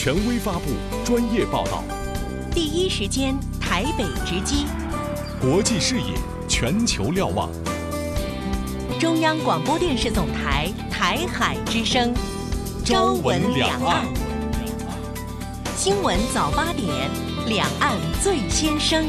权威发布，专业报道， 第一时间台北直击， 国际视野，全球瞭望。 中央广播电视总台台海之声，朝闻两岸。新闻早8点，两岸最先声。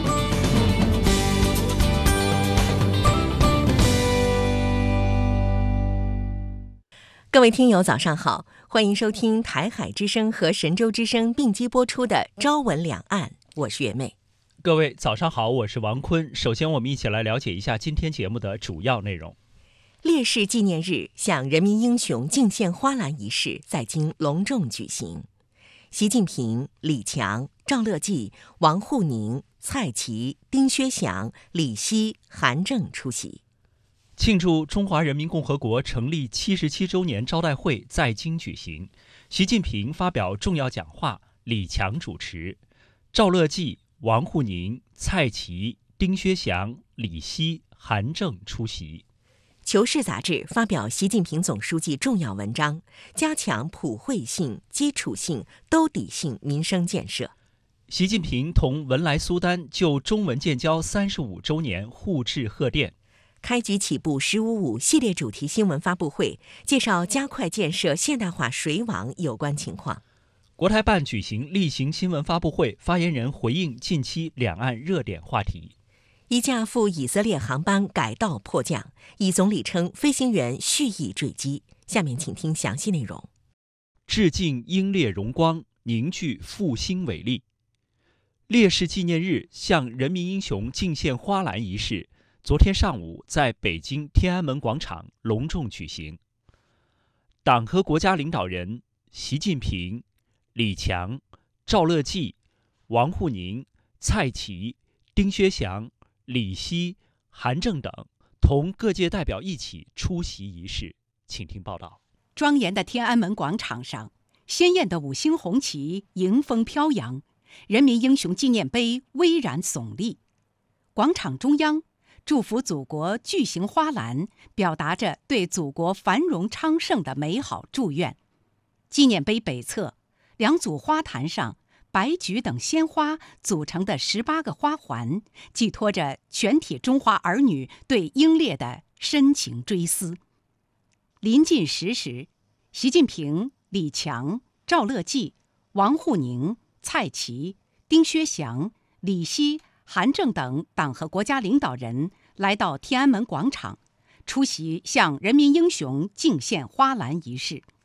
各位听友早上好，欢迎收听台海之声和神州之声并机播出的朝闻两岸，我是袁妹。 各位早上好，我是王坤。首先我们一起来了解一下今天节目的主要内容。 烈士纪念日向人民英雄敬献花篮仪式在京隆重举行，习近平、李强、赵乐际、王沪宁、蔡奇、丁薛祥、李希、韩正出席。 庆祝中华人民共和国成立77周年招待会在京举行，习近平发表重要讲话，李强主持，赵乐际、王沪宁、蔡奇、丁薛祥、李希、韩正出席。 求是杂志发表习近平总书记重要文章，加强普惠性、基础性、兜底性民生建设。 习近平同文莱苏丹就中文建交35周年互致贺电。 开局起步“15.5”系列主题新闻发布会，介绍加快建设现代化水网有关情况。 国台办举行例行新闻发布会，发言人回应近期两岸热点话题。 一架赴以色列航班改道迫降，以总理称飞行员蓄意坠机。下面请听详细内容。 致敬英烈荣光，凝聚复兴伟力。烈士纪念日向人民英雄敬献花篮仪式昨天上午在北京天安门广场隆重举行。党和国家领导人习近平、李强、赵乐际、王沪宁、蔡奇、丁薛祥、李希、韩正等同各界代表一起出席仪式。请听报道。 庄严的天安门广场上，鲜艳的5星红旗迎风飘扬，人民英雄纪念碑巍然耸立。广场中央，祝福祖国巨型花篮表达着对祖国繁荣昌盛的美好祝愿。纪念碑北侧2组花坛上，白菊等鲜花组成的18个花环，寄托着全体中华儿女对英烈的深情追思。临近10时，习近平、李强、赵乐际、王沪宁、蔡奇、丁薛祥、李希、韩正等党和国家领导人来到天安门广场，出席向人民英雄敬献花篮仪式。